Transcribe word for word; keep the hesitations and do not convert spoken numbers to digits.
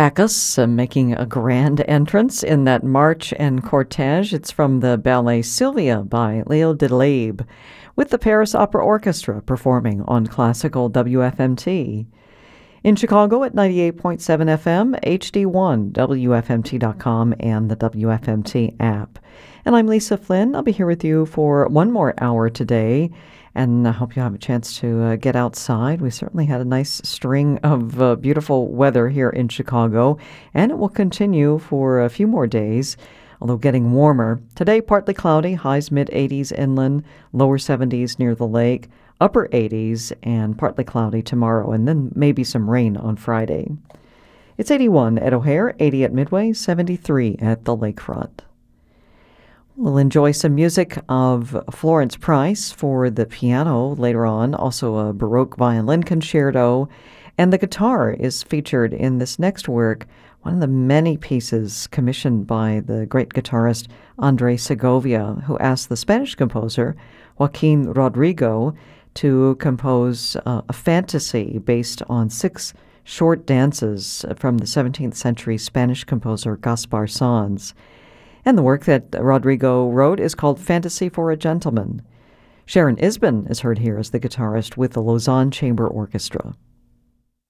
Bacchus uh, making a grand entrance in that march and cortege. It's from the ballet Sylvia by Leo Delibes, with the Paris Opera Orchestra performing on classical W F M T. In Chicago at ninety-eight point seven F M, H D one, W F M T dot com, and the W F M T app. And I'm Lisa Flynn. I'll be here with you for one more hour today, and I hope you have a chance to uh, get outside. We certainly had a nice string of uh, beautiful weather here in Chicago, and it will continue for a few more days, although getting warmer. Today, partly cloudy, highs mid-eighties inland, lower seventies near the lake, upper eighties, and partly cloudy tomorrow, and then maybe some rain on Friday. It's eighty-one at O'Hare, eighty at Midway, seventy-three at the lakefront. We'll enjoy some music of Florence Price for the piano later on, also a Baroque violin concerto, and the guitar is featured in this next work, one of the many pieces commissioned by the great guitarist Andrés Segovia, who asked the Spanish composer Joaquín Rodrigo to compose uh, a fantasy based on six short dances from the seventeenth century Spanish composer Gaspar Sanz. And the work that Rodrigo wrote is called Fantasy for a Gentleman. Sharon Isbin is heard here as the guitarist with the Lausanne Chamber Orchestra.